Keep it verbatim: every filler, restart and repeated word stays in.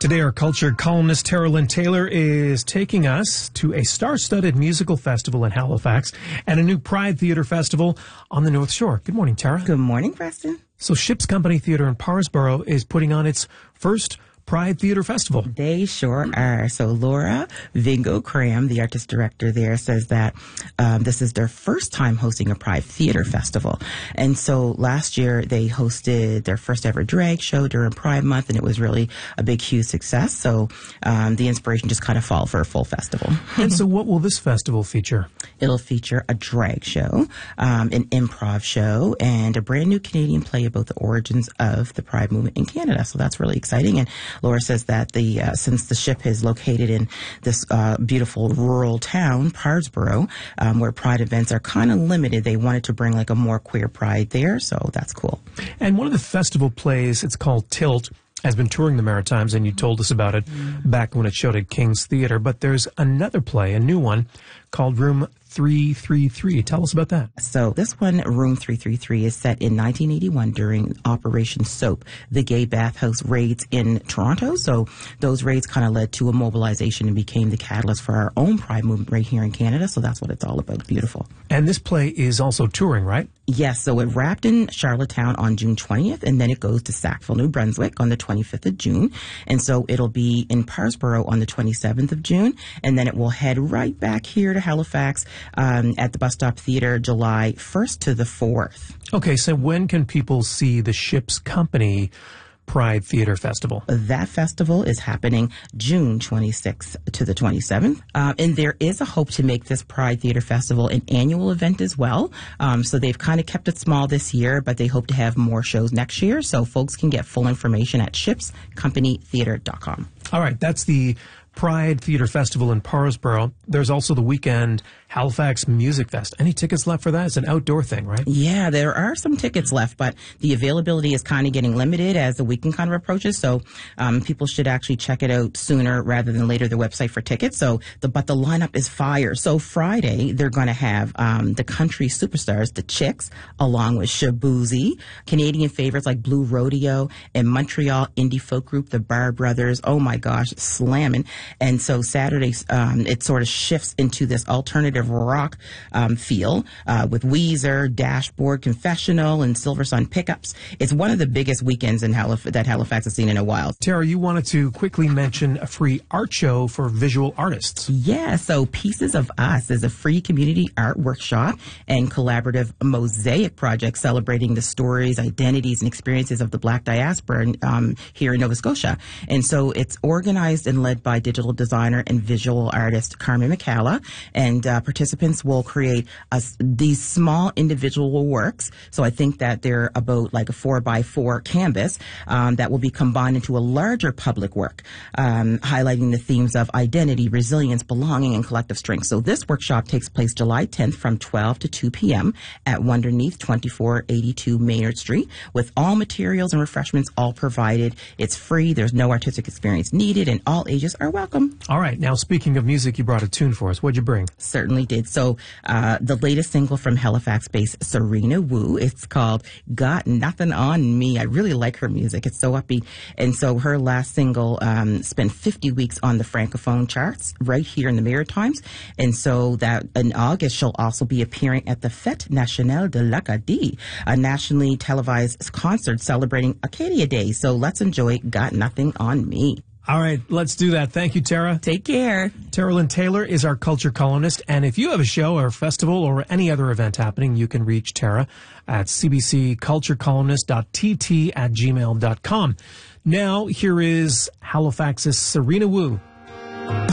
Today, our culture columnist Tara Lynn Taylor is taking us to a star-studded musical festival in Halifax and a new Pride Theatre Festival on the North Shore. Good morning, Tara. Good morning, Preston. So Ships Company Theatre in Parsboro is putting on its first Pride Theatre Festival. They sure are. So Laura Vingo-Cram, the artist director there, says that um, this is their first time hosting a Pride Theatre Festival. And so last year they hosted their first ever drag show during Pride Month, and it was really a big, huge success. So um, the inspiration just kind of fall for a full festival. And so what will this festival feature? It'll feature a drag show, um, an improv show, and a brand new Canadian play about the origins of the Pride movement in Canada. So that's really exciting. And Laura says that the uh, since the ship is located in this uh, beautiful rural town, Parsboro, um, where Pride events are kind of limited, they wanted to bring like a more queer Pride there. So that's cool. And one of the festival plays, it's called Tilt, has been touring the Maritimes, and you told us about it back when it showed at King's Theatre. But there's another play, a new one, called Room three three three. Tell us about that. So this one, Room three three three, is set in nineteen eighty-one during Operation Soap, the gay bathhouse raids in Toronto. So those raids kind of led to a mobilization and became the catalyst for our own Pride movement right here in Canada. So that's what it's all about. Beautiful. And this play is also touring, right? Yes, so it wrapped in Charlottetown on June twentieth, and then it goes to Sackville, New Brunswick on the twenty-fifth of June. And so it'll be in Parsboro on the twenty-seventh of June, and then it will head right back here to Halifax um, at the Bus Stop Theatre July first to the fourth. Okay, so when can people see the Ships Company Pride Theatre Festival? That festival is happening June twenty-sixth to the twenty-seventh. Uh, and there is a hope to make this Pride Theatre Festival an annual event as well. Um, so they've kind of kept it small this year, but they hope to have more shows next year. So folks can get full information at ships company theatre dot com. All right, that's the Pride Theatre Festival in Parsboro. There's also the weekend Halifax Music Fest. Any tickets left for that? It's an outdoor thing, right? Yeah, there are some tickets left, but the availability is kind of getting limited as the weekend kind of approaches. So um, people should actually check it out sooner rather than later, the website for tickets. So, the, but the lineup is fire. So Friday, they're going to have um, the country superstars, the Chicks, along with Shaboozey, Canadian favorites like Blue Rodeo, and Montreal indie folk group, the Bar Brothers. Oh my gosh, slamming. And so Saturday, um, it sort of shifts into this alternative rock um, feel uh, with Weezer, Dashboard, Confessional, and Silver Sun pickups. It's one of the biggest weekends in Halif- that Halifax has seen in a while. Tara, you wanted to quickly mention a free art show for visual artists. Yeah, so Pieces of Us is a free community art workshop and collaborative mosaic project celebrating the stories, identities, and experiences of the Black diaspora um, here in Nova Scotia. And so it's organized and led by digital designer and visual artist Carmen McCalla, and uh, participants will create a, these small individual works. So I think that they're about like a four by four canvas um, that will be combined into a larger public work, um, highlighting the themes of identity, resilience, belonging, and collective strength. So this workshop takes place July tenth from twelve to two p.m. at Wonderneath, twenty-four eighty-two Maynard Street, with all materials and refreshments all provided. It's free. There's no artistic experience needed, and all ages are welcome. All right. Now, speaking of music, you brought a tune for us. What'd you bring? Certainly did. So uh, the latest single from Halifax-based Serena Wu, it's called Got Nothing on Me. I really like her music. It's so upbeat. And so her last single um, spent fifty weeks on the Francophone charts right here in the Maritimes. And so that in August, she'll also be appearing at the Fête Nationale de l'Acadie, a nationally televised concert celebrating Acadia Day. So let's enjoy Got Nothing on Me. All right, let's do that. Thank you, Tara. Take care. Tara Lynn Taylor is our culture columnist, and if you have a show or a festival or any other event happening, you can reach Tara at c b c culture columnist dot t t at gmail dot com. Now, here is Halifax's Serena Wu.